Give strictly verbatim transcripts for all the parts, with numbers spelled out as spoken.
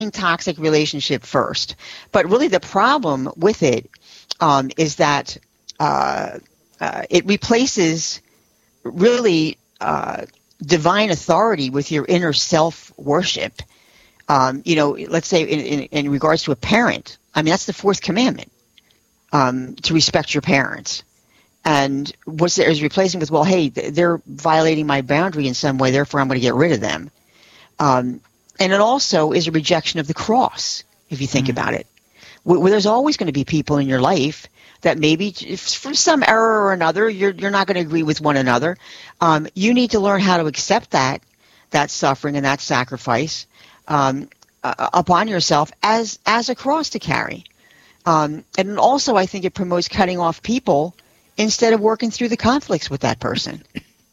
toxic relationship first. But really the problem with it um, is that uh, uh, it replaces really uh, divine authority with your inner self-worship. Um, you know, let's say in, in, in regards to a parent, I mean, that's the fourth commandment, um, to respect your parents. And what's there is replacing with, well, hey, they're violating my boundary in some way, therefore I'm going to get rid of them. Um, and it also is a rejection of the cross, if you think mm-hmm. about it. Where there's always going to be people in your life that maybe if for some error or another, you're you're not going to agree with one another. Um, you need to learn how to accept that, that suffering and that sacrifice um, uh, upon yourself as, as a cross to carry. Um, and also, I think it promotes cutting off people instead of working through the conflicts with that person.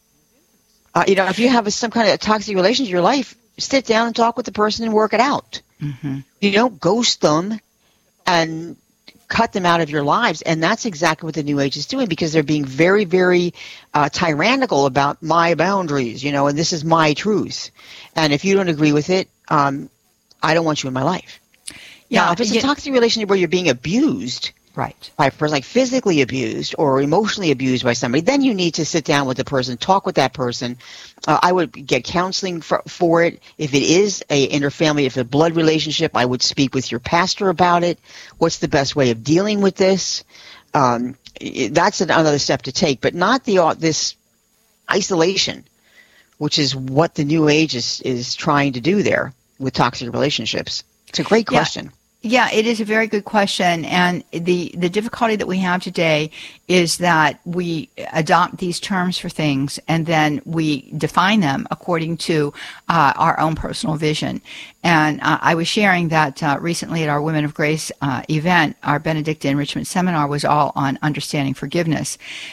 Uh, you know, if you have a, some kind of a toxic relationship in your life, sit down and talk with the person and work it out. Mm-hmm. You don't ghost them and cut them out of your lives. And that's exactly what the New Age is doing, because they're being very, very uh, tyrannical about my boundaries, you know, and this is my truth. And if you don't agree with it, um, I don't want you in my life. Yeah, now, if it's a toxic relationship where you're being abused, right, by a person, like physically abused or emotionally abused by somebody, then you need to sit down with the person, talk with that person. Uh, I would get counseling for, for it. If it is a interfamily, if it's a blood relationship, I would speak with your pastor about it. What's the best way of dealing with this? Um, that's another step to take, but not the uh, this isolation, which is what the New Age is, is trying to do there with toxic relationships. It's a great question. Yeah. Yeah, it is a very good question. And the, the difficulty that we have today is that we adopt these terms for things and then we define them according to uh, our own personal vision. And uh, I was sharing that uh, recently at our Women of Grace uh, event, our Benedictine Enrichment Seminar was all on understanding forgiveness.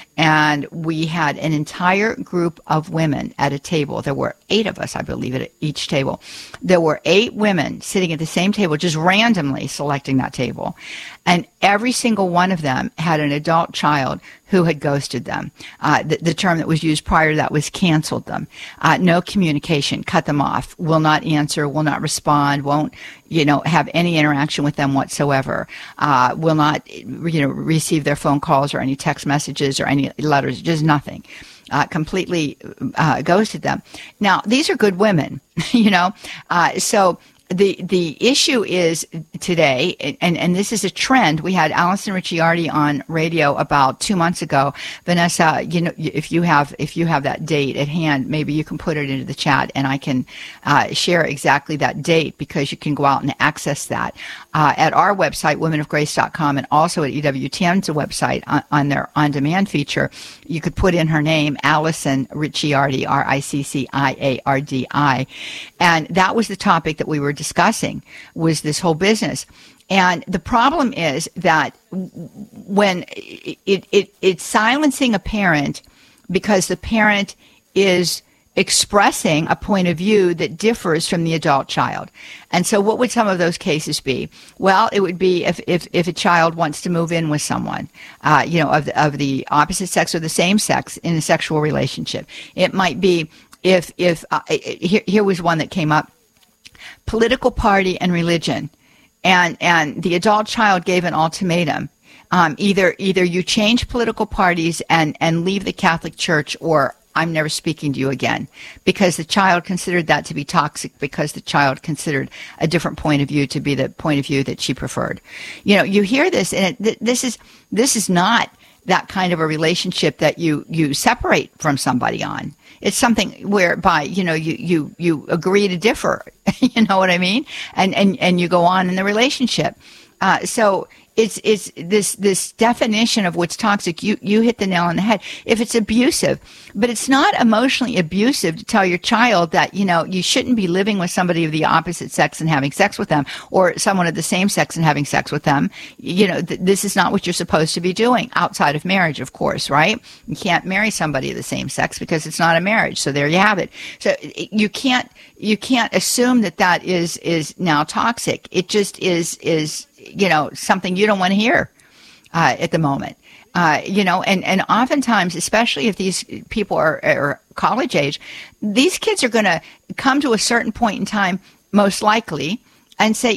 And we had an entire group of women at a table. There were eight of us, I believe, at each table. There were eight women sitting at the same table, just randomly selecting that table. And every single one of them had an adult child who had ghosted them. Uh, the, the term that was used prior to that was canceled them. Uh, no communication, cut them off, will not answer, will not respond, won't, you know, have any interaction with them whatsoever, uh, will not, you know, receive their phone calls or any text messages or any letters, just nothing. Uh, completely uh, ghosted them. Now, these are good women, you know, uh, so The the issue is today, and, and this is a trend. We had Allison Ricciardi on radio about two months ago. Vanessa, you know, if you have if you have that date at hand, maybe you can put it into the chat, and I can uh, share exactly that date, because you can go out and access that uh, at our website, women of grace dot com, and also at E W T N's website on, on their on-demand feature. You could put in her name, Allison Ricciardi, R I C C I A R D I, and that was the topic that we were discussing, was this whole business. And the problem is that when it, it, it it's silencing a parent because the parent is expressing a point of view that differs from the adult child. And so what would some of those cases be? Well, it would be if, if, if a child wants to move in with someone, uh, you know, of the, of the opposite sex or the same sex in a sexual relationship. It might be if, if uh, here, here was one that came up. Political party and religion, and and the adult child gave an ultimatum: um, either either you change political parties and and leave the Catholic Church, or I'm never speaking to you again, because the child considered that to be toxic, because the child considered a different point of view to be the point of view that she preferred. You know, you hear this, and it, th- this is this is not that kind of a relationship that you you separate from somebody on. It's something whereby, you know, you, you, you agree to differ, you know what I mean? And, and, and you go on in the relationship. Uh, so it's, it's this, this definition of what's toxic. You, you hit the nail on the head. If it's abusive, but it's not emotionally abusive to tell your child that, you know, you shouldn't be living with somebody of the opposite sex and having sex with them, or someone of the same sex and having sex with them. You know, th- this is not what you're supposed to be doing outside of marriage, of course, right? You can't marry somebody of the same sex because it's not a marriage. So there you have it. So you can't, you can't assume that that is, is now toxic. It just is, is, you know, something you don't want to hear uh, at the moment. Uh, you know, and, and oftentimes, especially if these people are, are college age, these kids are going to come to a certain point in time, most likely, and say,